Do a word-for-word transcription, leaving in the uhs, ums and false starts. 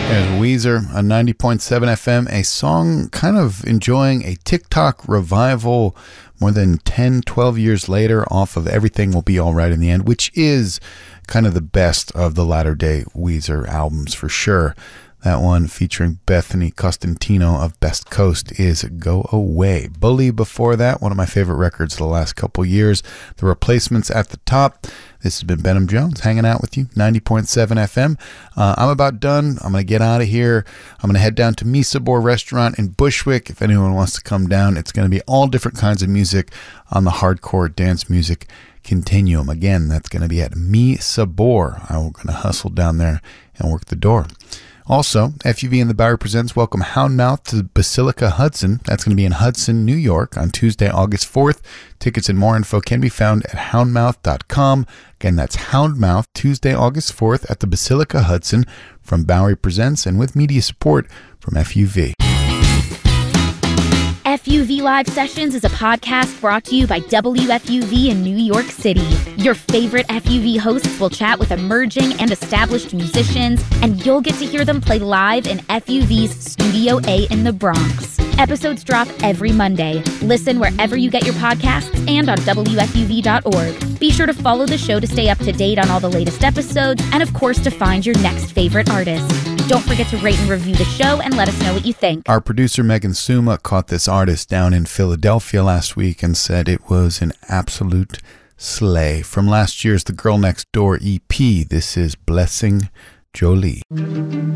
Weezer on ninety point seven F M, a song kind of enjoying a TikTok revival more than ten, twelve years later off of Everything Will Be Alright in the End, which is kind of the best of the latter day Weezer albums for sure. That one featuring Bethany Costantino of Best Coast is Go Away. Bully before that, one of my favorite records of the last couple years. The Replacements at the top. This has been Benham Jones hanging out with you, ninety point seven F M. Uh, I'm about done. I'm going to get out of here. I'm going to head down to Mi Sabor Restaurant in Bushwick. If anyone wants to come down, it's going to be all different kinds of music on the hardcore dance music continuum. Again, that's going to be at Mi Sabor. I'm going to hustle down there and work the door. Also, F U V and the Bowery Presents welcome Houndmouth to Basilica Hudson. That's going to be in Hudson, New York on Tuesday, August fourth. Tickets and more info can be found at houndmouth dot com. Again, that's Houndmouth, Tuesday, August fourth at the Basilica Hudson from Bowery Presents and with media support from F U V. F U V Live Sessions is a podcast brought to you by W F U V in New York City. Your favorite F U V hosts will chat with emerging and established musicians, and you'll get to hear them play live in F U V's Studio A in the Bronx. Episodes drop every Monday. Listen wherever you get your podcasts and on W F U V dot org. Be sure to follow the show to stay up to date on all the latest episodes, and of course to find your next favorite artist. Don't forget to rate and review the show and let us know what you think. Our producer Megan Suma caught this artist down in Philadelphia last week and said it was an absolute slay. From last year's The Girl Next Door E P, this is Blessing Jolie.